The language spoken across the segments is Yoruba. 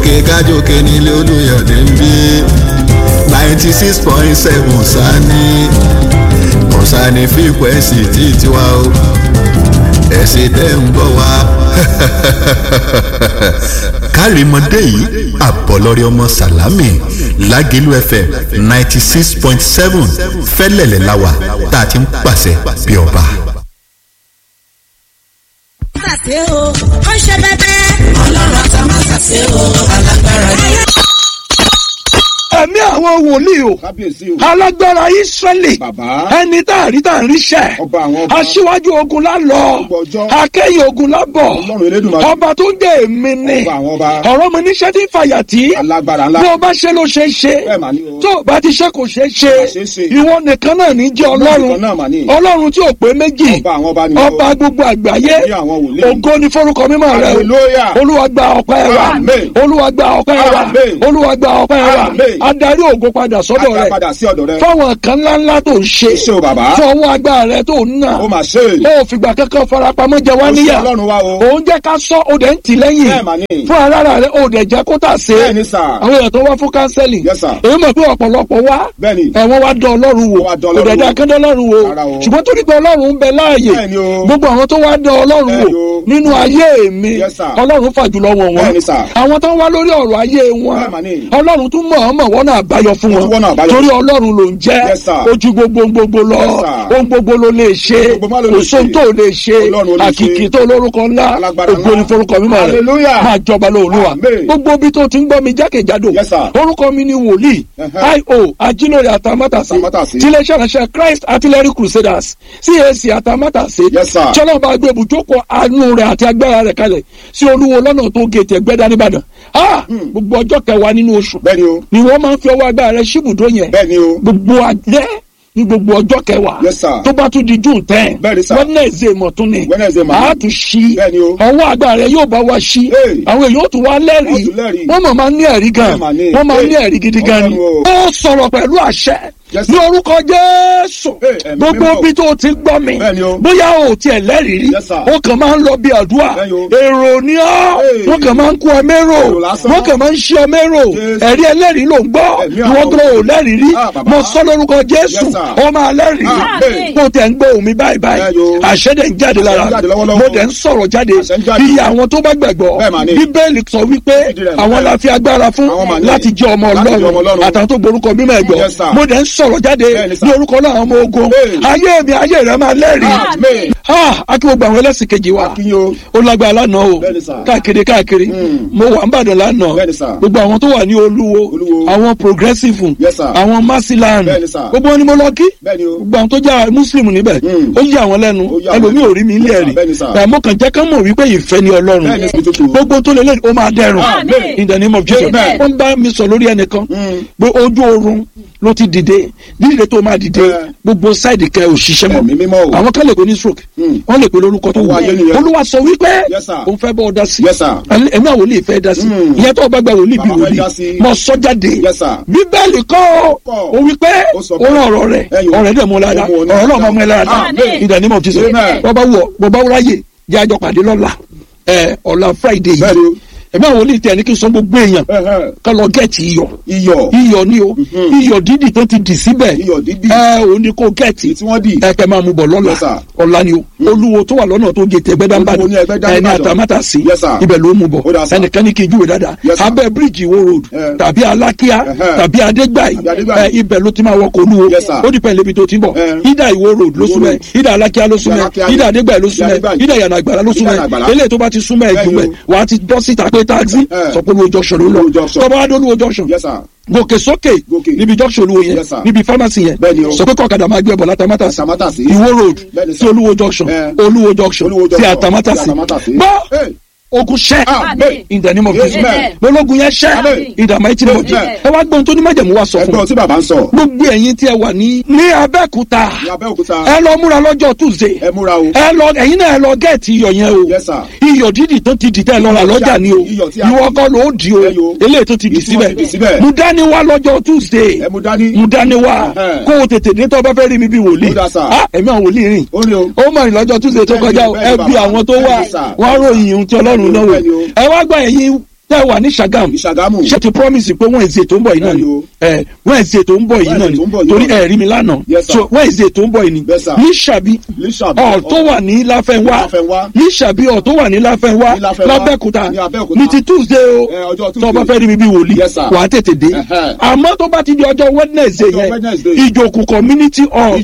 òkè kájòkè nílé Olúyọ̀dé ń bí 96.7 sani kọ̀sánì fíkwẹ́sì tí tiwa o ẹ̀sìn tẹ́ ń gbọ́ wa. kárìmọ́dé yìí àbọ̀lọ́rí ọmọ sàlámì Lágẹ̀lú FM 96.7 fẹ́lẹ̀lẹ̀ láwà tá a ti ń pàṣẹ bí ọba. Ṣé o, ó ṣe bẹ́bẹ́. Ọlọ́run àtàmásàṣe o, alágbára ni. Ẹ̀mí àwọn wòlíì o, alágbára Ísírẹ́lì, ẹni tá a rí tá a ríṣẹ́, aṣíwájú ogun lálọ́, akẹ́yìn ogun lábọ̀, ọba tó ń jẹ́ èmi ni, ọ̀rọ̀ mi níṣẹ́ tí ń fàyà tí, bí o bá ṣe ló ṣe é ṣe, tó o bá ti ṣe kò ṣe é ṣe, ìwọ nìkan náà ní jẹ́ Ọlọ́run, Ọlọ́run tí ò pé méjì, ọba gbogbo àgbáyé, ògo ni forúkọ mímọ́ rẹ, Olúwa gba ọpẹ́ wa, Olúwa gba ọpẹ́ wa, Olúwa gba ọpẹ́ wa. Adarí ògo padà sọ́dọ̀ rẹ̀ fáwọn kan ńláńlá tó ń ṣe fún ọwọ́ agbára rẹ̀ tó ń nà ó fìgbà kankan farapamọ́ jẹ wá níyà òun jẹ́ ká sọ òde ń tì lẹ́yìn fún alára rẹ̀ òde jẹ́ kó tà sí àwọn èèyàn tó wá fún kánsẹ́lì èyí mọ̀ pé ọ̀pọ̀lọpọ̀ wá ẹ̀wọ̀n wá dán Ọlọ́run wò òde dá kán dán Ọlọ́run wò ṣùgbọ́n torí pé Ọlọ́run ń bẹ láàyè gbogbo àwọn tó wá dán Ọlọ́run wò nínú ayé mi Ọlọ́run fàjùlọ wọn àwọn tó wá lórí ọ̀rọ̀ ayé wọn Ọlọ́run tún mọ̀ ọ́n mọ̀ wọ́n náà àbáyọ fún wọn torí Ọlọ́run ló ń jẹ́ ojú gbogbo lọ ohun gbogbo ló lè ṣe òṣòun tó lè ṣe àkìkì tó lórúkọ ńlá ògo ni forúkọ mímọ́ rẹ̀ máa jọba lóòlùwà gbogbo bí tó ti ń gbọ́ mi jákèjádò orúkọ mi ni wòlíì I.O. Ajílórí Àtàmátàsé tiléeṣẹ́ ìránṣẹ́ Christ Artillery Crusaders CAC Àtàmátàsé jọlọ́ bá gbé ibùjókòó àánú rẹ̀ àti agbára rẹ̀ kalẹ̀ sí Olúwo lọ́nà tó gètè Ẹgbẹ́dá nìbàdàn gbogbo ọjọ́ kẹwàá nínú oṣù ni wọ́n máa ń fi ọwọ́ agbára rẹ̀ ṣíbùdó yẹn gbogbo alẹ́ ní gbogbo ọjọ́ kẹwàá tó bá tún di June 10 Wednesday mọ̀tún ni a tún ṣí ọwọ́ agbára rẹ̀ yóò bá wa ṣí àwọn èèyàn tún wá lẹ́rìí wọ́n máa ń ní ẹ̀rí gan wọ́n máa ń ní ẹ̀rí gidi gan ni ó sọ̀rọ̀ pẹ̀lú àṣẹ ní orúkọ Jésù gbogbo bí tó ti gbọ́ mi bóyá o tiẹ̀ lẹ́rìí rí o kàn máa ń lọ bí àdúrà èrò ni ọ́ wọ́n kàn máa ń kó ọmẹ́rò wọ́n kàn máa ń ṣe ọmẹ́rò ẹ̀rí ẹlẹ́rìí ló ń gbọ́ ìwọ́n tó o lẹ́rìí rí mo sọ lórúkọ Jésù o máa lẹ́rìí kó tẹ̀ ń gbọ́ omi báyìí àṣẹ dẹ̀ ń jáde lára mo dẹ̀ ń sọ̀rọ̀ jáde iye àwọn tó bá gbàgbọ́ Bíbélì sọ wípé àwọn la fi agbára fún láti jẹ́ ọmọ Ọlọ́run àtàwọn tó gborúkọ mímọ́ ẹ̀gbọ́ mo dẹ̀ ń sọ̀rọ̀ jáde ní orúkọ náà ọmọ ogun ayé mi ayé rẹ máa lẹ́rìí akí gbogbo àwọn ẹlẹ́sìn kejì wa ó lágbára lánàá o káàkiri mo wà ń bàdàn lánàá gbogbo àwọn tó wà ní Olúwo àwọn progressive àwọn Mercyland gbogbo wọn ni mo lọ kí gbogbo àwọn tó jẹ́ Muslim níbẹ̀ ó yí àwọn lẹ́nu ẹlòmíì ò rí mi ilé ẹ̀rí àmọ́ kàn jẹ́ ká mọ̀ wípé ìfẹ́ ni Ọlọ́run gbogbo tó lè lè ó máa dẹrùn in the name of Jesus wọ́n bá mi sọ lórí ẹnìkan pé ojú oorun ló ti dìde dídìde tó máa dìde gbogbo sáìdì kẹ òṣìṣẹ́ mọ́ àwọn kan lè kó ní stroke wọ́n lè pè lórúkọ tó wù Olúwa sọ wípé òun fẹ́ bọ́ ọ dá sí ẹ̀mí àwọn wòlíì fẹ́ dá sí ìyẹn tó bá gba wòlíì bí wòlíì mọ̀ sọ jáde Bíbélì kọ́ ó wípé ó rán ọ̀rọ̀ rẹ̀ ọ̀rẹ́ dẹ̀ mọ́ lára ọ̀rọ̀ náà máa mú ẹ lára in the name of Jesus bọ́ bá wúráyè jẹ́ àjọ pàdé lọ́la ọ̀la Friday yìí ẹ̀mí àwọn olè tẹ̀ ní kí n sọ gbogbo èèyàn ká lọ gẹ̀ẹ́tì iyọ̀ ni o iyọ̀ dídì tó ti dì síbẹ̀ òun ni kò gẹ̀ẹ́tì kẹ́ máa mú bọ̀ lọ́la ọ̀la ni o Olúwo tó wà lọ́nà tó gé tẹ̀ Ẹgbẹ́dá ẹni Àtàmátàsé ibẹ̀ ló mú bọ̀ ẹnìkan ní kí n júwe dáadáa abẹ́ bíríìjì Ìwó road tàbí Alákíá tàbí Adégbàyí ibẹ̀ ló ti máa wọkọ̀ Olúwo ó dì pẹ̀lú ibi tó ti ń bọ̀ ìdá Ìwó road ló súnmọ́ ìdá Alákíá ló súnmọ́ ìdá Adégbàyí ló súnmọ́ ìdá Ìyànà Àgbàlá ló súnmọ́ eléyìí tó bá ti súnmọ́ ẹ̀gbẹ́ wàá ti bọ́ síta pé taxi sọ pé Olúwo junction ló lọ tọ́ba wá dé Olúwo junction gòkè sókè níbi junction Olúwo yẹn níbi pharmacy yẹn sọ pé kọ̀kadà máa gbé ẹ̀bọ̀ l'Àtàmátàsé Ìwó road sí Olúwo junction Olúwo junction sí Àtàmátàsé gbọ́ ogun ṣẹ́ in the name of Jesus lọ́lọ́gun yẹn ṣẹ́ in the mighty name of Jesus ẹ wá gbọ́n tó ní májẹ̀mú wa sọ fún mi gbogbo ẹ̀yin tí ẹ wà ní Abẹ́òkúta ẹ lọ múra lọ́jọ́ Tuesday ẹ lọ ẹ̀yin náà ẹ lọ gẹ̀ẹ́tì iyọ̀ yẹn o iyọ̀ dídì tó ti dì tẹ́ ẹ lọ́ra lọ́jà ni o ìwọ kọ́ ló di o eléyìí tó ti dì síbẹ̀ mú dání wá lọ́jọ́ Tuesday mú dání wá kó o tètè dé tó bá fẹ́ rí mi bí wòlíì ẹ̀mí àwọn wòlíì rìn ó mọ̀ ní lọ́jọ́ Tuesday tó kọjá ẹ bí àwọn tó wà wọ́n ròyìn ohun tí Ọlọ́run lọ́wọ́ ẹ wá gbà ẹ̀yin tẹ́ wà ní Ṣàgámù ṣe ti promise pé Wednesday tó ń bọ̀ yìí náà ni Wednesday tó ń bọ̀ yìí náà ni torí ẹ̀rí mi lánàá so Wednesday tó ń bọ̀ yìí ni ní Ṣàbí ọ̀ tó wà ní Láfẹ́nwá ní Ṣàbí ọ̀ tó wà ní Láfẹ́nwá l'Abẹ́òkúta ní ti Tuesday o tó bá fẹ́ rí mi bí wòlíì wà á tètè dé àmọ́ tó bá ti di ọjọ́ Wednesday yẹn Ìjòkù community hall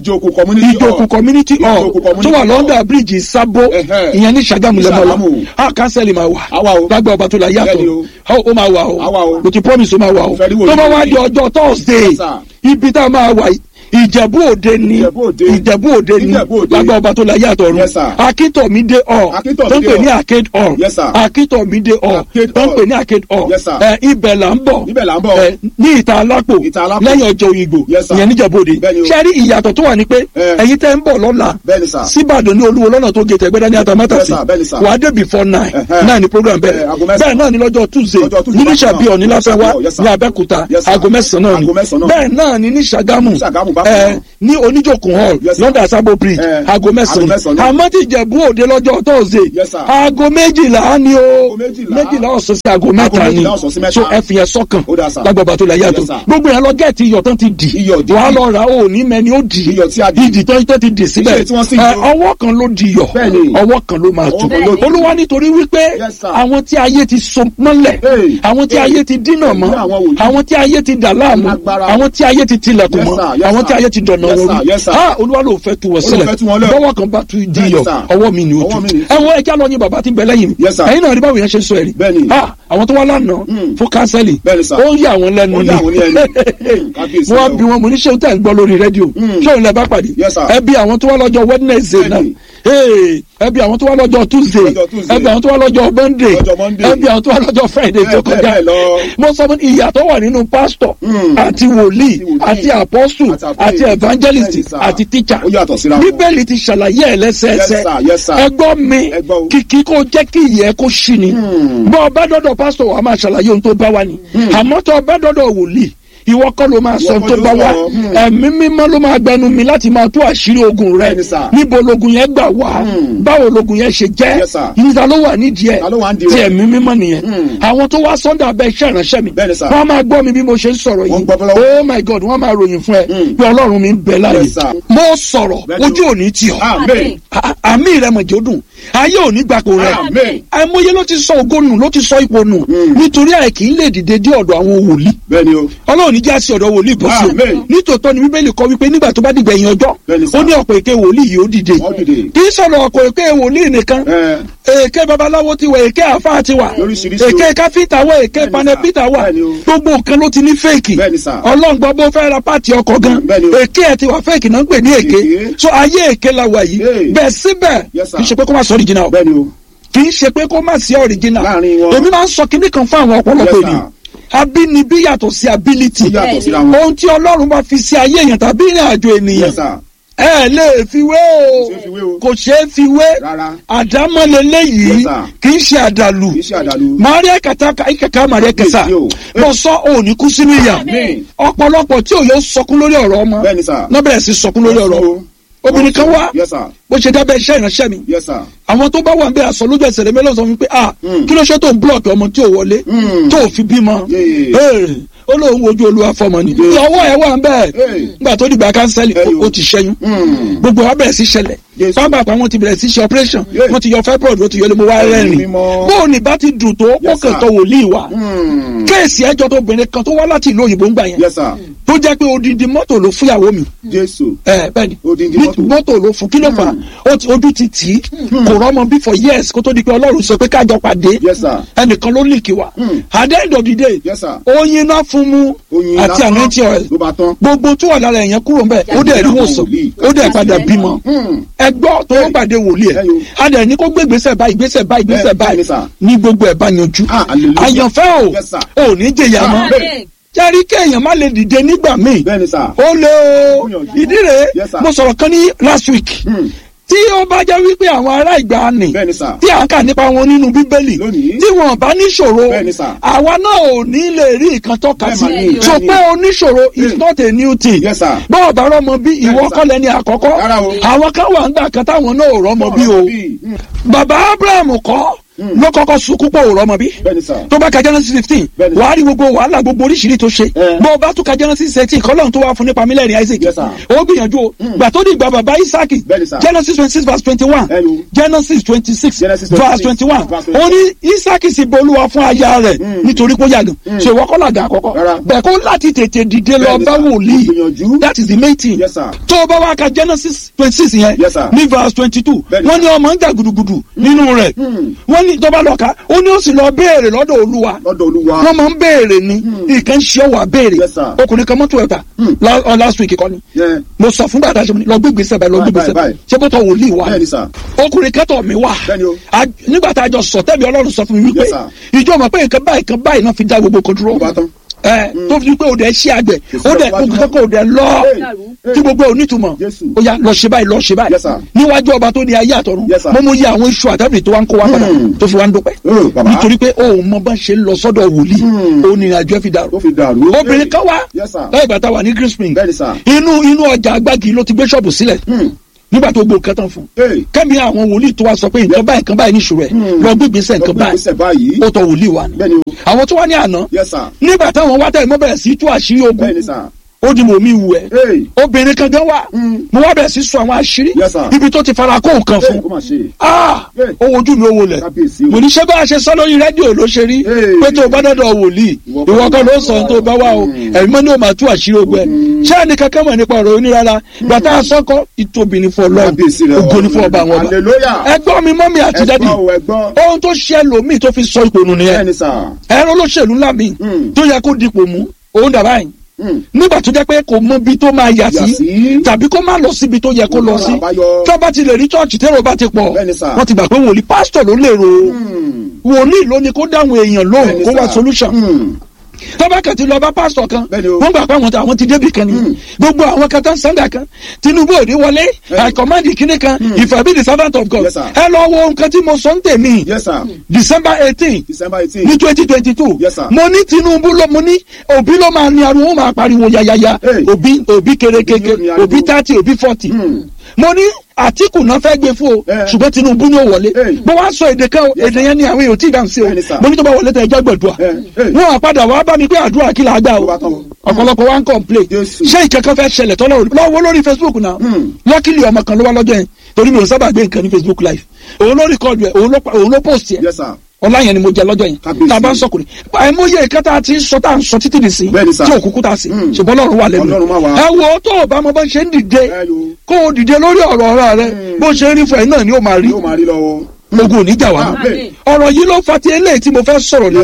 tó wà London bridge Sábó ìyẹn ní Ṣàgámù lẹ́mọ̀ọ́lá a kánsẹ́lì máa wà lágbà ọba tó la yàtọ̀ ó máa wà o mo ti promise ó máa wà o tó bá wá di ọjọ́ Thursday ibi tá a máa wà Ìjẹ̀bú Òde ni lágbà ọba tó la yàtọ̀ ọ̀run Akíntómídé hall tó ń pè ní Arcade hall Akíntómídé hall tó ń pè ní Arcade hall ibẹ̀ là ń bọ̀ ní ìta alápò lẹ́yìn ọjọ́ Òyìnbó ìyẹn níjẹ̀bú Òde ṣé rí ìyàtọ̀ tó wà ní pé ẹ̀yin tẹ́ ń bọ̀ lọ́la síbàdàn ní Olúwo lọ́nà tó gé Ẹgbẹ́dá ní Atamátàsí wàá dé before 9 ní program bẹ́ẹ̀ náà ní lọ́jọ́ Tuesday ní Ṣàbí ọ̀ ní Láfẹ́nwá ní Abẹ́òkúta aago 9 náà ni bẹ́ẹ̀ náà ní Ṣàgámù ní Oníjòkun hall London Sábó bridge aago 9 àmọ́ tí Ìjẹ̀bú Òde lọ́jọ́ Thursday aago 12 ni o 12 ọ̀sán sí aago 3 ni so ẹ fi yẹn sọ́kàn lágbàbà tó la yàtọ̀ gbogbo yẹn lọ gẹ̀ẹ́tì iyọ̀ tán ti dì wàá lọ ra òní mẹ́ni ó dì ìdì tán ti dì síbẹ̀ ọwọ́ kan ló di iyọ̀ ọwọ́ kan ló máa tù Olúwa nítorí wípé àwọn tí ayé ti so mọ́lẹ̀ àwọn tí ayé ti dínà mọ́ àwọn tí ayé ti dà láàmú àwọn tí ayé ti tilẹ̀kùn mọ́ àwọn tí ayé ti dọ̀nà wọn rí Olúwa ló fẹ́ tu wọ́n sílẹ̀ bọ́wọ́ kan bá tu di iyọ̀ ọwọ́ mi ni ó tu ẹ̀wọ̀n ẹja lọ ní bàbá tí ń bẹ lẹ́yìn mi ẹ̀yin náà rí báwo yẹn ṣe ń sọ ẹ̀rí àwọn tó wá lánàá fún kánsẹ́lì ó ń yà wọ́n lẹ́nu ni mo wá bí wọn mo ní ṣé o tẹ̀ ń gbọ́ lórí rédíò ṣé òun lẹ bá pàdé ẹbí àwọn tó wá lọ́jọ́ Wednesday náà ẹbí àwọn tó wá lọ́jọ́ Tuesday ẹbí àwọn tó wá lọ́jọ́ Monday ẹbí àwọn tó wá lọ́jọ́ Friday tó kọjá mo sọ fún ìyàtọ̀ wà nínú pastor àti wòlíì àti apostle àti evangelist àti teacher Bíbélì ti ṣàlàyé ẹ̀ lẹ́sẹẹsẹ ẹgbọ́n mi kìkì kó jẹ́ kí ìyẹ́ kó ṣí ni bọ́ ọba dọ́dọ̀ pastor wa máa ṣàlàyé ohun tó bá wa ni àmọ́ tó ọba dọ́dọ̀ wòlíì ìwọ kọ́ ló máa sọ tó bá wá ẹ̀mí mímọ́ ló máa gbẹnu mi láti máa tú àṣírí ogun rẹ níbo logun yẹn gbà wá báwo logun yẹn ṣe jẹ́ ìyíta ló wà nídìí ẹ̀ tí ẹ̀mí mímọ́ nìyẹn àwọn tó wá sọ́ndà abẹ́ iṣẹ́ ìránṣẹ́ mi wọ́n máa gbọ́ mi bí mo ṣe ń sọ̀rọ̀ yìí oh my God wọ́n máa ròyìn fún ẹ pé Ọlọ́run mi ń bẹ láàyè mo sọ̀rọ̀ ojú òní tì ọ́ àmì rẹ mọ̀jẹ̀ ó dùn ayé òní gbàgbọ́ rẹ àìmọye ló ti sọ ògo nù ló ti sọ ipò nù nítorí àì kì í lè dìde dé ọ̀dọ̀ àwọn wòlíì Ọlọ́run ní já sí ọ̀dọ̀ wòlíì bọ́ sí o nítòótọ́ ni Bíbélì kọ wípé nígbà tó bá dìgbẹ̀yìn ọjọ́ ó ní ọ̀pọ̀ èké wòlíì yìí ó dìde kì í sọ̀rọ̀ ọ̀pọ̀ èké wòlíì nìkan èké babaláwo ti wà èké àfáà ti wà èké káfíńtà wà èké panẹ́pítà wà gbogbo nǹkan ló ti ní fẹ́ẹ̀kì ọlọ́ngbọ́n bó fẹ́ ra pàtì ọkọ̀ gan èké ẹ̀ ti wà fẹ́ẹ̀kì náà ń pè ní èké so ayé èké la wà yìí bẹ́ẹ̀ síbẹ̀ kì í ṣe pé kó má sọ original kì í ṣe pé kó má sí original èmi máa ń sọ kinní kan fún àwọn ọ̀pọ̀lọpọ̀ ènìyàn abínibí yàtọ̀ sí ability ohun tí Ọlọ́run bá fi sí ayé èèyàn tàbí ìrìn àjò ènìyàn ẹ lè fi wé o kò ṣeé fi wé àdámọ́ lélẹ́yìí kì í ṣe àdàlù maria kataka ikaka maria kẹsà mo sọ òní kú sínú ìyà ọ̀pọ̀lọpọ̀ tí òye sọkún lórí ọ̀rọ̀ ọmọ náà bẹ̀rẹ̀ sí sọkún lórí ọ̀rọ̀ obìnrin kan wá bó ṣe dábẹ́ iṣẹ́ ìránṣẹ́ mi àwọn tó bá wà ń bẹ aṣọ lójú ẹsẹ̀ rẹ̀ mẹ́lọ́sọ̀ fún mi pé kí ló ṣe tó ń búlọ̀kì ọmọ tí ò wọlé tó ò fi bímọ ó lóun wojú Olúwa fọmọ ni ìyàwó ẹ wà ń bẹ nígbà tó dìgbà kánsẹ́lì ó ti ṣẹ́yún gbogbo wa bẹ̀rẹ̀ sí ṣẹlẹ̀ pápákọ̀ wọn ti bẹ̀rẹ̀ sí ṣe operation wọn ti yọ fibroid wọn ti yọ lómo wá rẹ́rìn bóun ní bá ti dùn tó kókàn tó wòlíì wa kéèsì ẹjọ́ tó obìnrin kan tó wá láti ìlú òyìnbó ń gbà yẹn tó jẹ́ pé odindi mọ́tò ló fún ìyàwó mi bẹ́ẹ̀ni mọ́tò ló fún kí ló fà ojú ti tì í kò rọ́mọ bí for years kó tó di pé Ọlọ́run sọ pé kájọ pàdé ẹnìkan ló líkì wa at the end of the day oyin náà fún mu àti anointing oil gbogbo tó wà lára ẹ̀yẹn kúrò ńbẹ̀ ó dẹ̀ rí wòsàn ó dẹ̀ padà bímọ ẹgbọ́ tó ń pàdé wòlíì ẹ̀ a dẹ̀ ní kó gbé gbèsè báyìí ní gbogbo ẹ̀ bá yanjú àyànfẹ́ ò ní jẹ̀yà mọ́ jẹ́rí kéèyàn má lè dìde nígbà míì ó lé o ìdí rèé mo sọ̀rọ̀ kan ní last week tí ó bá jẹ́ wípé àwọn ará ìgbàanì tí à ń kà nípa wọn nínú Bíbélì tí wọn bá níṣòro àwa náà ò ní lè rí nǹkan tọ́ka sí so pé oníṣòro is not a new thing bọ́ọ̀ bá rọ́mọ bí ìwọ kọ́lẹ̀ ní àkọ́kọ́ àwọn kan wà ń gbà kan táwọn náà ò rọ́mọ bí o bàbá Abraham kọ́ ló kọ́kọ́ sunkún pọ̀ òrọ̀ ọmọ bí. tó bá ka Genesis 15 wàá rí gbogbo wàhálà gbogbo oríṣiríṣi tó ṣe. bó o bá tún ka Genesis 18 kọ́lọ́run tó wá fún nípa mílẹ̀rìn Isaac. ó gbìyànjú o gbà tó di ìgbà bàbá Isaac Genesis 26 verse 21 Genesis 26 verse 21 ó ní Isaac sì bolúwa fún aya rẹ̀ nítorí kó yàgàn ṣe ìwọ kọ́ làgà àkọ́kọ́ bẹ́ẹ̀ kó láti tètè dìde lọ bá wòlíì that is the main thing. tó o bá wá ka Genesis 26 yẹn ní verse 22 wọ́n ní ọmọ ń jà gudugudu nínú rẹ̀ wọ́n ní tó bá lọ ká ó ní ó sì lọ béèrè lọ́dọ̀ Olúwa wọ́n máa ń béèrè ní nǹkan ṣe wà béèrè ọkùnrin kan mọ́tò ẹ̀ta last week kọ́ ni mo sọ fún gbàdá ṣe mo ní lọ gbégbèsè báyìí lọ gbégbèsè báyìí ṣé bó tọ wòlíì wà ọkùnrin kẹtọ mi wà nígbà tá a jọ sọ tẹ́bi Ọlọ́run sọ fún mi wípé ìjọ mọ̀ pé nǹkan báyìí náà fi dá gbogbo kan dúró tó fi pé òde ṣí àgbẹ̀ òde kókó òde lọ tí gbogbo onítùmọ̀ ó yá lọ ṣe báyìí níwájú ọba tó ní ayé àtọ̀run mo mú yẹ àwọn iṣu àtàbí tó wá ń kó wá padà tó fi wá ń dúpẹ́ nítorí pé òun mọ bá ṣe ń lọ sọ́dọ̀ wòlíì òun ní ìrìnàjò ẹ̀ fi dàrú obìnrin kan wá láì gbà tá a wà ní Green Spring inú ọjà Agbági ló ti gbé ṣọ́ọ̀bù sílẹ̀ nígbà tó gbó nǹkan tán fún kẹ́mi àwọn wòlíì tó wá sọ pé nǹkan báyìí níṣòro ẹ̀ lọ gbégbèsè nǹkan báyìí ó tọ wòlíì wa ni àwọn tó wá ní àná nígbà táwọn wá tẹ̀ mọ́ bẹ̀rẹ̀ sí tú àṣírí ogun ó di mò mi wù ẹ́ obìnrin kan gan wà mo wá bẹ̀rẹ̀ sí sọ àwọn àṣírí ibi tó ti fara kó nǹkan fún ó wojú mi ó wọlẹ̀ mo ní ṣé bá a ṣe sọ lórí rédíò ló ṣe rí pé tó o bá dọ́dọ̀ wòlíì ìwọ kan ló sọ tó o bá wà o ẹ̀mí mọ́ ni ó máa tú àṣírí ogun ẹ̀ ṣé ẹnì kankan mọ̀ nípa ọ̀rọ̀ onírara gbàtà sọ́kọ́ ìtòbí ni fún Ọlọ́run ògo ni fún ọba àwọn ọba ẹgbọ́n mi mọ́mí àti dádì ohun tó ṣe lòmíì tó fi sọ ìpònú nìyẹn ẹ̀rọ olóṣèlú ńlá mi tó yẹ kó dipò mú òun dàbá yìí nígbà tó jẹ́ pé kò mọ ibi tó máa yà sí tàbí kó má lọ síbi tó yẹ kó lọ sí tó bá ti lè rí chọ́ọ̀chì tẹ́rọ bá ti pọ̀ wọ́n ti gbà pé wòlíì pásítọ̀ ló lè ro wòlíì ló ní kó dáhùn èèyàn lóhùn kó wá solution tọ́bákẹ́ ti lọ bá pásítọ̀ kan wọ́n gbà pé àwọn ti débì kan ni gbogbo àwọn kan tán sanga kan Tinubu òde wọlé I command ìkíní kan if I be the servant of God ẹ lọ wo nǹkan tí mo sọ ń tèmi December 18 ní 2022 mo ní Tinubu ló mo ní Obi ló máa ní ariwo máa pariwo yayaya Obi kérékéké Obi 30 Obi 40 mo ní Àtíkù náà fẹ́ gbé fún o ṣùgbọ́n Tinubu ní ó wọlé bó wá sọ èdè kan èdè yẹn ní àwọn èèyàn tí ì dáhùn sí o mo ní tó bá wọlé tẹ ẹjọ́ gbẹ̀dùà wọn àpadà wá bá mi pé àdúrà kí là á gbà o ọ̀pọ̀lọpọ̀ wa ń complain ṣé ìkẹ́kọ̀ọ́ fẹ́ ṣẹlẹ̀ tọ́lá lọ́wọ́ lórí Facebook náà lọ́kìlì ọmọ kan ló wá lọ́jọ́ yẹn torí mi ò sábà gbé nǹkan ní Facebook live òun ló record ẹ̀ òun ló post yẹn ọlá yẹn ni mo jẹ lọ́jọ́ yẹn tá a bá ń sọkùnrin àìmọye ìka tá a ti sọ tá a ń sọ títí di sí tí òkùnkùn tá a sì ṣùgbọ́n Ọlọ́run wà lẹ́nu ẹ wo tó o bá mọ bá ṣe ń dìde kó o dìde lórí ọ̀rọ̀ rẹ bó ṣe rí fún ẹ náà ni ó máa rí ogun oníjà wa ọ̀rọ̀ yìí ló fa ti eléyìí tí mo fẹ́ sọ̀rọ̀ lé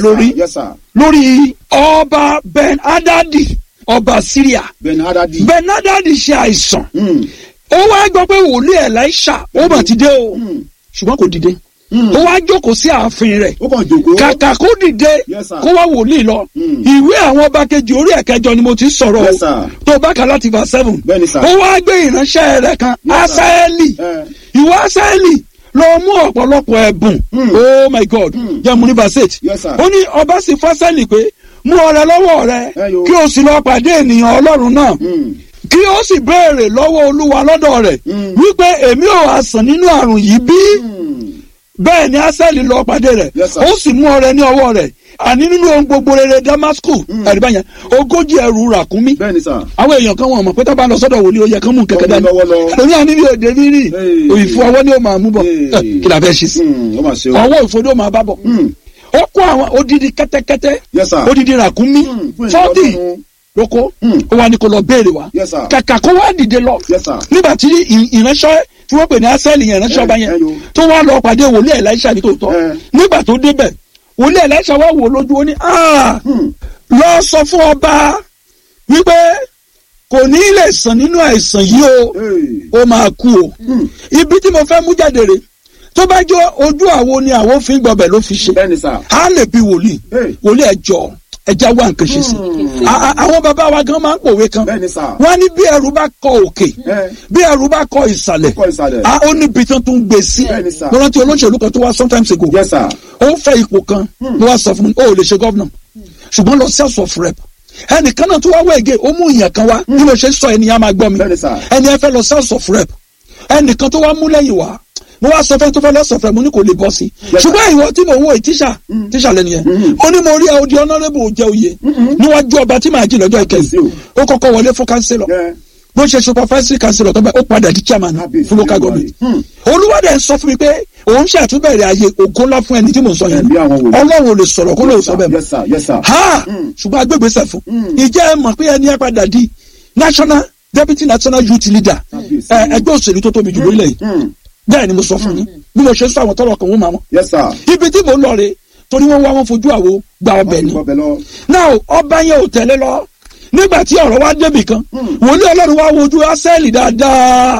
lórí ọba Ben-Hadadi ọba Syria Ben-Hadadi ṣe àìsàn ó wá gbọ́ pé wòlíì Èlíṣà ó mà ti dé o ṣùgbọ́n kò dìde ó wá jókòó sí ààfin rẹ̀ kàkà kó dìde kó wá wòlíì lọ ìwé àwọn ọba kejì orí ẹ̀kẹjọ ni mo ti sọ̀rọ̀ o tó bá kà láti verse 7 ó wá gbé ìránṣẹ́ rẹ̀ kan Asaeli ìwọ Asaeli lọ mú ọ̀pọ̀lọpọ̀ ẹ̀bùn oh my God jẹ́mu ní verse 8 ó ní ọba sì fún Asaeli pé mú ọrẹ lọ́wọ́ rẹ kí o sì lọ pàdé ènìyàn Ọlọ́run náà kí o sì béèrè lọ́wọ́ Olúwa lọ́dọ̀ rẹ̀ wípé èmi ò àsàn nínú àrùn yìí bí bẹ́ẹ̀ ni Asaeli lọ pàdé rẹ̀ ó sì mú ọrẹ ní ọwọ́ rẹ̀ àní nínú ohun gbogbo rere Damasku àríbá yẹn 40 ẹrù ràkúnmí àwọn èèyàn kan wọn mọ̀ pé tó bá lọ sọ́dọ̀ wòlíì ó yẹ kán mú kẹ̀kẹ́ dání lórí àní bí òde bí rí òyìnfọ ọwọ́ ni ó máa mú bọ̀ kí la fẹ́ ṣe sí ọwọ́ ìfọdó máa bá bọ̀ ó kó àwọn odidi kẹ́tẹ́kẹ́tẹ́ odidi ràkúnmí 40 lóko ó wá ní kó lọ béèrè wa kàkà kó wá dìde lọ nígbà tí ìránṣẹ́ tí wọ́n pè ní Asaeli yẹn ìránṣẹ́ ọba yẹn tó wá lọ pàdé wòlíì Èlíṣà ní tòótọ́ nígbà tó débẹ̀ wòlíì Èlíṣà wá wò lójú ó ní lọ sọ fún ọba wípé kò ní lè sàn nínú àìsàn yìí ó máa kú o ibi tí mo fẹ́ mú jáde rè tó bá jọ ojú àwo ni àwo fi ń gbọbẹ̀ ló fi ṣe á lè bi wòlíì ẹjọ́ ẹja wà nǹkan ṣe sí àwọn bàbá wa gan máa ń pòwe kan wọ́n ní bí ẹrù bá kọ òkè bí ẹrù bá kọ ìsàlẹ̀ ó níbi tí wọ́n tún gbé sí mo rántí olóṣèlú kan tó wá sometimes ago ó fẹ́ ipò kan ló wá sọ fún mi ó lè ṣe gọ́vnà ṣùgbọ́n lọ sí house of rep ẹnìkan náà tó wá wẹ̀gẹ̀ ó mú ìyàn kan wá bí mo ṣe sọ ẹnìyàn máa gbọ́ mi ẹni ẹ fẹ́ lọ sí house of rep ẹnìkan tó wá mú lẹ́yìn wá mo wá sọ fẹ́ tó fẹ́ lọ́sọ̀fẹ́ mo ní kò lè bọ́ sí ṣùgbọ́n ìwọ tí mo wo tíṣà lẹ́nu yẹn ó ní mo rí ẹ odi honourable jẹ́ oyè níwájú ọba tí màá jí lọ́jọ́ ìkẹyìn ó kọ́kọ́ wọlé fún councillor bó ṣe supervisory councillor tó bá ó padà di chairman fún local government olúwadẹ sọ fún mi pé òun ṣàtúbẹ̀rẹ̀ ààyè ògo ńlá fún ẹni tí mò ń sọ yẹn ọlọ́run ò lè sọ̀rọ̀ kó lóò sọ bẹ́ẹ̀ mọ́ ha ṣùgbọ́n agbègbèsẹ̀ fún ìjẹ́ mọ̀ pé ẹni ẹ padà di deputy national youth leader ẹgbẹ́ òṣèlú tó tóbi jù lórílẹ̀ yìí bẹ́ẹ̀ ni mo sọ fún yín bí mo ṣe ń sọ àwọn tọrọ kan wọn máa mọ ibi tí mò ń lọ rè torí wọn wá wọn fojú àwo gba ọbẹ̀ ni now ọba yẹn ò tẹ̀lé lọ nígbà tí ọ̀rọ̀ wá débì kan wòlíì ọlọ́run wá wojú Ásẹ́lì dáadáa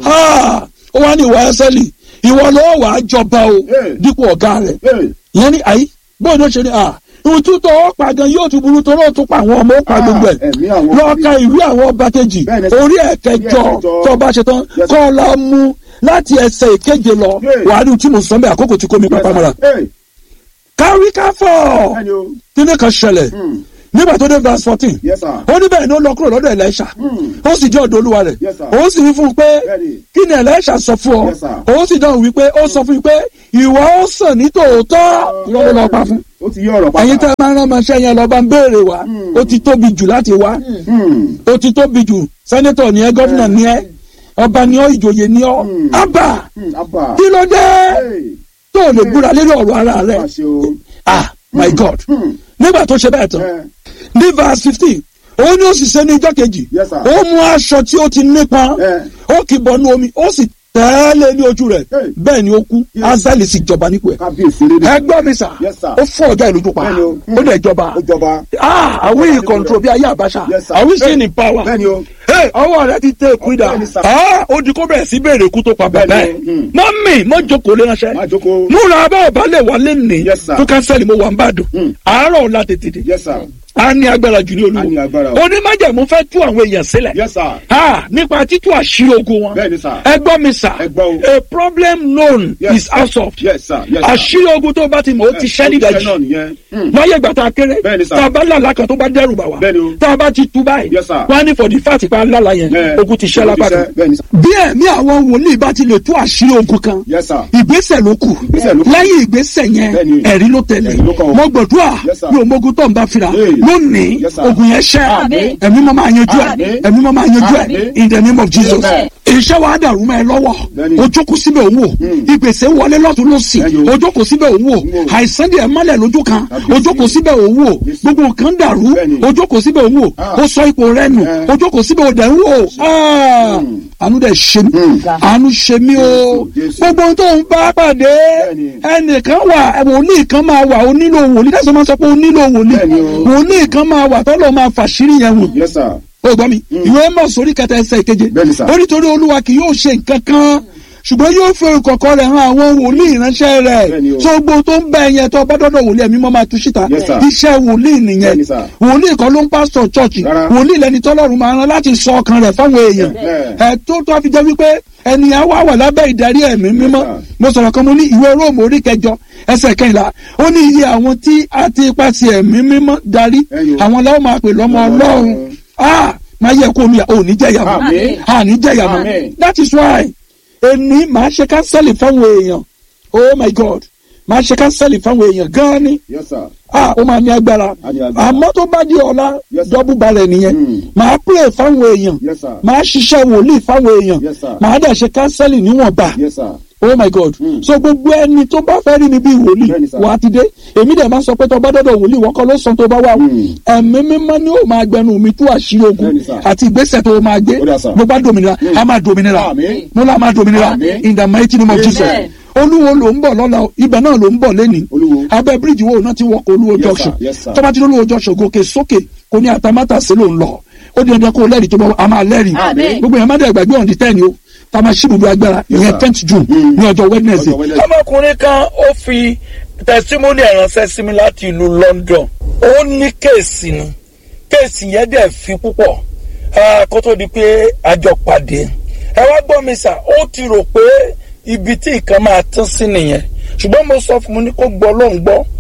ó wá ní ìwà Ásẹ́lì ìwọ ló wà á jọba o dípò ọ̀gá rẹ̀ ìyẹn ní àyí bóyá ló ṣe ní ìtútọ̀ ọ̀pá gan yóò tún burú torí ó tún pa àwọn ọmọ ó pa gbogbo ẹ̀ lọ́ọ̀ka ìwé àwọn ọba kejì orí ẹ̀kẹjọ tó bá ṣe tán kọ́ la mú láti ẹsẹ̀ ìkeje lọ wàá rí tí mo sọ bẹ́ẹ̀ àkókò tí kò mi pápá mọ́ra kárí káfọ́ kíní kan ṣẹlẹ̀ nígbà tó dé verse 14 ó ní bẹ́ẹ̀ ni ó lọ kúrò lọ́dọ̀ Ẹ̀lẹ́ṣà ó sì jẹ́ ọ̀dọ̀ olúwa rẹ̀ ó sì wí fún un pé kí ni Ẹ̀lẹ́ṣà sọ fún ọ ó sì dáhùn wípé ó sọ fún un pé ìwọ ó sàn ní tòótọ́ lọ́wọ́ lọ́ọ́ pa fún ẹ̀yin tẹ́ máa ń rán ọmọọṣẹ́ yẹn lọ́ọ́ bá ń béèrè wá ó ti tóbi jù láti wá ó ti tóbi jù sẹ́nétọ̀ ni ẹ́ gọ́fìnà ni ẹ́ ọba ni ọ́ ìjòyè ni ọ́ àbà kí ló dé tó o lè búra lórí ọ̀rọ̀ ara rẹ̀ my God nígbà tó ṣe bẹ́ẹ̀ tán ní verse 15 ó ní ó sì ṣe ní ijọ́ kejì ó mú aṣọ tí ó ti nípọn ó kì bọnú omi ó sì tẹ́lẹ̀ ní ojú rẹ̀ bẹ́ẹ̀ ni ó kú Ásẹ́lì sì jọba nípò ẹ̀ ẹgbọ́n mi sà ó fọ́ ọjà ìlú tó pa ó dẹ̀ jọba are we in control bí ayé Abacha are we still in power ọwọ́ rẹ ti tẹ èkú ìdá ó di kó bẹ̀rẹ̀ sí béèrè ikú tó pa bàbá ẹ̀ mọ́mì mọ́ jókòó lé ránṣẹ́ múra bá ọba lè wà lẹ́nìí tó Kánsẹ́lì mo wà ń bàdùn àárọ̀ ọ̀la tètè dé a ní agbára jù ní olúwo onímájẹ̀mú fẹ́ tú àwọn èèyàn sílẹ̀ nípa títú àṣírí ogun wọn ẹgbọ́n mi sà a problem known is out of àṣírí ogun tó bá ti mọ̀ ó ti ṣẹ́ nídàájí láyé ìgbà tá a kéré tá a bá lálàá kan tó bá dẹ́rù bà wá tá a bá ti tú báyìí wọ́n á ní for the fact pa lálàá yẹn ogun ti ṣẹ́ lápá kan bí ẹ̀mí àwọn wòlíì bá ti lè tú àṣírí ogun kan ìgbésẹ̀ ló kù lẹ́yìn ìgbésẹ̀ yẹn ẹ̀rí ló tẹ̀lé mo gbàdúrà bí òmogun tó ń bá fira lónìí ogun yẹn ṣẹ́ ẹ̀mí mọ́ máa yanjú ẹ̀ ẹ̀mí mọ́ máa yanjú ẹ̀ in the name of Jesus iṣẹ́ wa dàrú mọ́ ẹ lọ́wọ́ ojókòó síbẹ̀ òun wò ìgbésẹ̀ wọlé lọ́tún lọ́sì ojókòó síbẹ̀ òun wò àìsàn díẹ̀ mọ́lẹ̀ lójú kan ojókòó síbẹ̀ òun wò gbogbo nǹkan dàrú ojókòó síbẹ̀ òun wò ó sọ ipò rẹ̀ nù ojókòó síbẹ̀ òun dẹ̀ ń wò àánú dẹ̀ ṣe mí àánú ṣe mí o gbogbo ohun tó ń bá pàdé ẹnìkan wà wòlíì kan máa wà onílò wòlíì dáṣọ máa sọ pé onílò wòlíì kan máa wà tọ́lọ́ máa fàṣírí yẹn wò ó gbọ́ mi ìwé mọ̀ sórí kẹta ẹsẹ̀ ìkeje ó nítorí olúwa kì yóò ṣe nǹkan kan ṣùgbọ́n yóò fẹ́ kọ̀kọ́ rẹ̀ hàn àwọn wòlíì ìránṣẹ́ rẹ̀ tó gbó tó ń bẹ yẹn tó bá dọ́dọ̀ wòlíì ẹ̀mí mọ́ máa tú síta iṣẹ́ wòlíì nìyẹn wòlíì kan ló ń pásítọ̀ chọ́ọ̀chì wòlíì lẹni tọ́lọ́run máa rán láti sọ ọkàn rẹ̀ fáwọn èèyàn ẹ̀ tó fi jẹ́ wípé ẹnìyàn wà lábẹ́ ìdarí ẹ̀mí mímọ́ mo sọ̀rọ̀ kan mo ní ìwé Róòmù orí 9 ẹsẹ̀ 14 ó ní iye àwọn tí a ti pàṣẹ ẹ̀mí mímọ́ darí àwọn láwọn máa pè lọ́mọ Ọlọ́run máa yẹ kó mi ò ní jẹ̀yà mọ́ ní jẹ̀yà mọ́ that is why èmi máa ṣe kánsẹ́lì fáwọn èèyàn oh my God máa ṣe kánsẹ́lì fáwọn èèyàn gan-an ni ó máa ní agbára àmọ́ tó bá di ọ̀la dọ́bù balẹ̀ nìyẹn máa pray fáwọn èèyàn máa ṣiṣẹ́ wòlíì fáwọn èèyàn máa dẹ̀ ṣe kánsẹ́lì níwọ̀nba oh my God so gbogbo ẹni tó bá fẹ́ rí mi bí wòlíì wà á ti dé èmi dẹ̀ máa sọ pé tó bá dọ́dọ̀ wòlíì wọ́n kọ́ ló sọ tó bá wà ẹ̀mí mímọ́ ni ó máa gbẹnu mi tú àṣírí ogun àti ìgbésẹ̀ tó máa gbé mo bá dominira a máa dominira mo lá máa dominira in the mighty name of Jesus olúwo ló ń bọ̀ lọ́la ibẹ̀ náà ló ń bọ̀ lẹ́nìí abẹ́ bíríìjì wo náà ti wọkọ̀ olúwo junction tó bá ti ní olúwo junction gòkè sókè kò ní àtàmátàsí ló ń lọ ó di ọjọ́ kó lẹ́rìí tó bá a máa lẹ́rìí gbogbo yẹn má dẹ̀ gbàgbé on the 10 o tá a máa ṣí gbogbo agbára ìyẹn 10th June ní ọjọ́ Wednesday. ọmọkùnrin kan ó fi testimony ránṣẹ́ sí mi láti ìlú London ó ní kéèsì ni kéèsì yẹn dẹ̀ fi púpọ̀ kó tó di pé àjọ pàdé ẹ wá gbọ́ mi sà ó ti rò pé ibi tí nǹkan máa tán sí nìyẹn ṣùgbọ́n mo sọ fún mi ní kó gbọ́ Ọlọ́run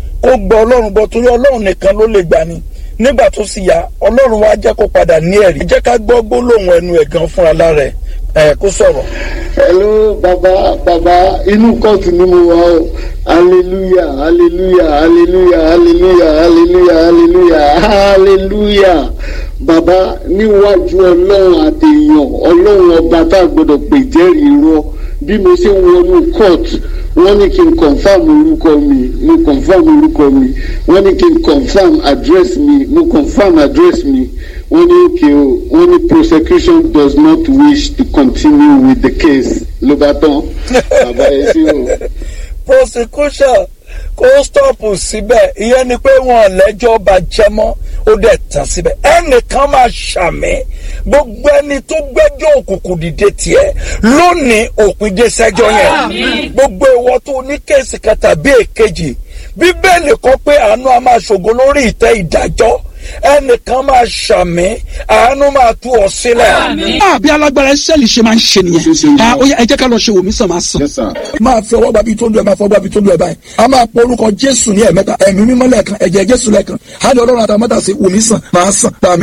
gbọ́ torí Ọlọ́run nìkan ló lè gbà ní nígbà tó sì yá Ọlọ́run wá jẹ́ kó padà ní ẹ̀rí jẹ́ ká gbọ́ gbólóhùn ẹnu ẹ̀ gan fúnra lára ẹ̀ kó sọ̀rọ̀. Hello, baba, inú kóòtù ni mo wà o. Hallelujah, hallelujah, hallelujah, hallelujah, hallelujah, hallelujah, hallelujah. Bàbá, níwájú Ọlọ́run àtèèyàn, Ọlọ́run ọba tá a gbọ́dọ̀ pè jẹ́rìí irọ́. Bí mo ṣe wọnú court, wọ́n ní kí n confirm orúkọ mi, mo confirm orúkọ mi. Wọ́n ní kí n confirm address mi, mo confirm address mi. Wọ́n ní okay o, wọ́n ní prosecution does not wish to continue with the case. Ló bá tán, bàbá ẹ sí o. Prosecution kó stop síbẹ̀, ìyẹn ni pé wọn lẹ́jọ́ bá jẹ́ mọ́, ó dẹ̀ tán síbẹ̀. Ẹnìkan máa ṣàmì, gbogbo ẹni tó gbẹ́jọ́ òkùnkùn dìde tiẹ̀ lónìí òpin dé sẹ́jọ́ yẹn. Gbogbo ìwọ tó ní kéèsì kan tàbí èkejì, Bíbélì kọ pé àánú a máa ṣògo lórí ìtẹ́ ìdájọ́. Ẹnìkan máa ṣàmì, àánú máa tú ọ sílẹ̀. Bí alágbára Ísírẹ́lì ṣe máa ń ṣe nìyẹn. Ó yá ẹ jẹ́ ká lọ ṣe wòmí sàn máa sàn. Máa fi ọwọ́ gbàbí tó lu ẹ̀, máa fọwọ́ gbàbí tó lu ẹ̀ báyìí. A máa pọ orúkọ Jésù ní ẹ̀mẹ́ta, ẹ̀mí mímọ́ lẹ́ẹ̀kan, ẹ̀jẹ̀ Jésù lẹ́ẹ̀kan. Á ní Ọlọ́run àtàwọn mọ́tà sí wòmí sàn máa sàn.